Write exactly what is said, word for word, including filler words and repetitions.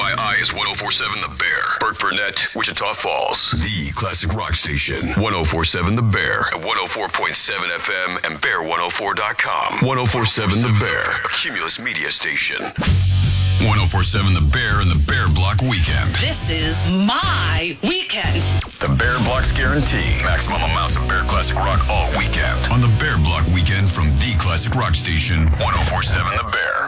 I I is one oh four point seven The Bear. Burt Burnett, Wichita Falls. The classic rock station. one oh four point seven The Bear. At one oh four point seven F M and bear one oh four dot com. one oh four point seven The Bear. A Cumulus media station. one oh four point seven The Bear and the Bear Block Weekend. This is my weekend. The Bear Block's guarantee. Maximum amounts of Bear Classic Rock all weekend. On the Bear Block Weekend from the classic rock station, one oh four point seven The Bear.